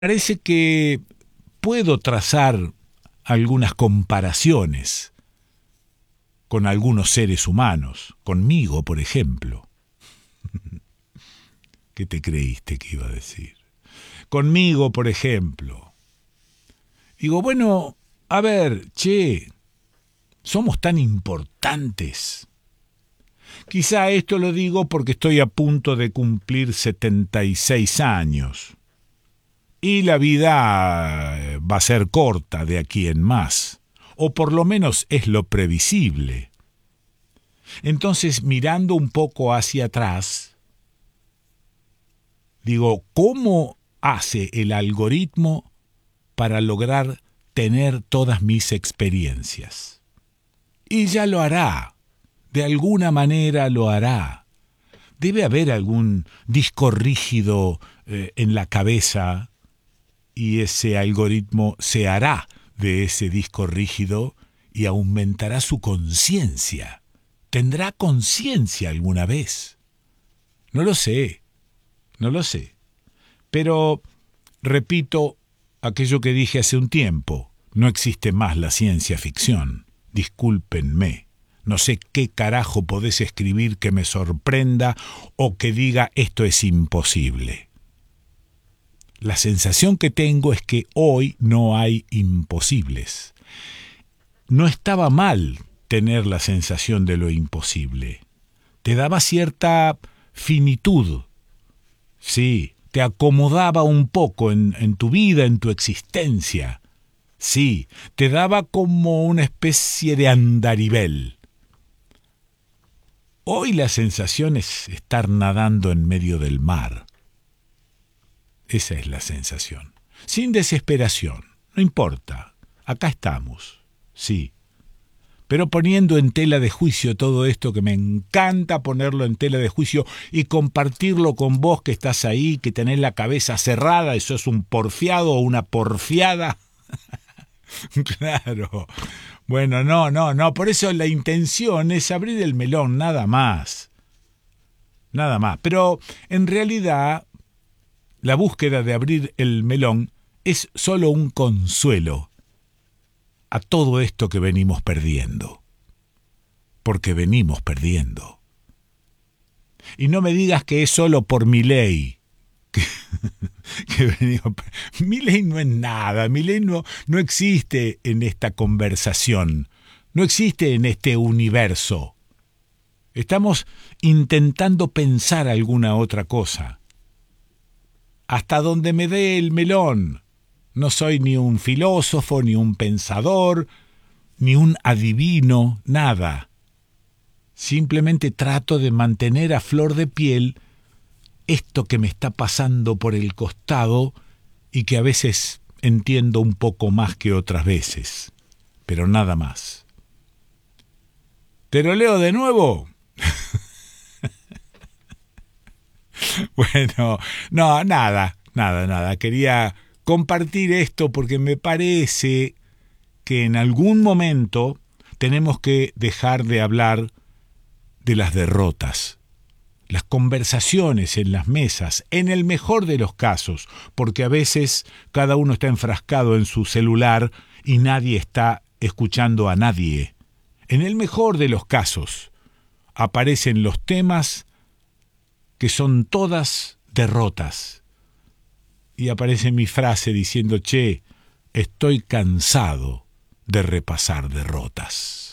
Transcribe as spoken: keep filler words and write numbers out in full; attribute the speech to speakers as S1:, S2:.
S1: parece que puedo trazar algunas comparaciones con algunos seres humanos, conmigo, por ejemplo. ¿Qué te creíste que iba a decir? Conmigo, por ejemplo. Digo, bueno, a ver, che, somos tan importantes. Quizá esto lo digo porque estoy a punto de cumplir setenta y seis años. Y la vida va a ser corta de aquí en más, o por lo menos es lo previsible. Entonces, mirando un poco hacia atrás, digo, ¿cómo hace el algoritmo para lograr tener todas mis experiencias? Y ya lo hará, de alguna manera lo hará. Debe haber algún disco rígido eh, en la cabeza, y ese algoritmo se hará de ese disco rígido y aumentará su conciencia. ¿Tendrá conciencia alguna vez? No lo sé, no lo sé. Pero, repito aquello que dije hace un tiempo, no existe más la ciencia ficción. Discúlpenme. No sé qué carajo podés escribir que me sorprenda o que diga esto es imposible. La sensación que tengo es que hoy no hay imposibles. No estaba mal tener la sensación de lo imposible. Te daba cierta finitud. Sí, te acomodaba un poco en, en tu vida, en tu existencia. Sí, te daba como una especie de andarivel. Hoy la sensación es estar nadando en medio del mar. Esa es la sensación. Sin desesperación. No importa. Acá estamos. Sí. Pero poniendo en tela de juicio todo esto que me encanta ponerlo en tela de juicio y compartirlo con vos que estás ahí, que tenés la cabeza cerrada, eso es un porfiado o una porfiada. Claro. Bueno, no, no, no. Por eso la intención es abrir el melón, nada más. Nada más. Pero en realidad la búsqueda de abrir el melón es solo un consuelo a todo esto que venimos perdiendo. Porque venimos perdiendo. Y no me digas que es solo por Milei. Que, que venimos, Milei no es nada. Milei no, no existe en esta conversación. No existe en este universo. Estamos intentando pensar alguna otra cosa. Hasta donde me dé el melón. No soy ni un filósofo, ni un pensador, ni un adivino, nada. Simplemente trato de mantener a flor de piel esto que me está pasando por el costado y que a veces entiendo un poco más que otras veces, pero nada más. ¿Te lo leo de nuevo? Bueno, no, nada, nada, nada. Quería compartir esto porque me parece que en algún momento tenemos que dejar de hablar de las derrotas. Las conversaciones en las mesas, en el mejor de los casos, porque a veces cada uno está enfrascado en su celular y nadie está escuchando a nadie. En el mejor de los casos aparecen los temas que son todas derrotas. Y aparece mi frase diciendo, che, estoy cansado de repasar derrotas.